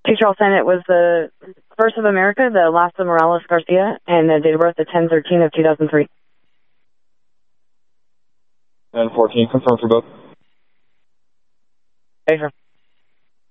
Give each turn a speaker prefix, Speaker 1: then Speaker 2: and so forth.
Speaker 1: Teacher, I'll send it was the first of America, the last of Morales Garcia, and the date of birth, the 10/13 of 2003.
Speaker 2: 10/14, confirm for both.
Speaker 1: Thanks, sir.